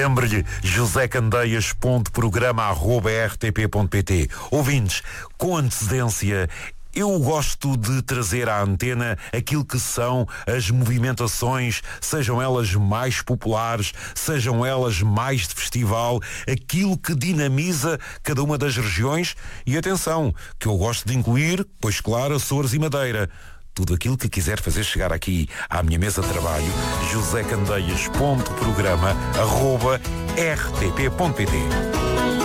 Lembre-lhe, josecandeias.programa@rtp.pt. Ouvintes, com antecedência, eu gosto de trazer à antena aquilo que são as movimentações, sejam elas mais populares, sejam elas mais de festival, aquilo que dinamiza cada uma das regiões e, atenção, que eu gosto de incluir, pois claro, Açores e Madeira. Tudo aquilo que quiser fazer chegar aqui à minha mesa de trabalho, josecandeias.programa@rtp.pt.